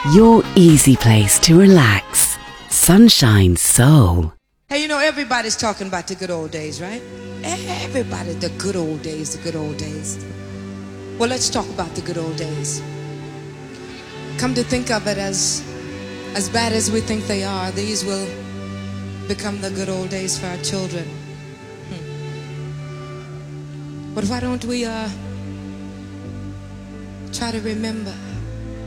Your easy place to relax. Sunshine Soul. Hey, you know, everybody's talking about the good old days, right? Everybody, the good old days, the good old days. Well, let's talk about the good old days. Come to think of it, as bad as we think they are, these will become the good old days for our children. But why don't we try to remember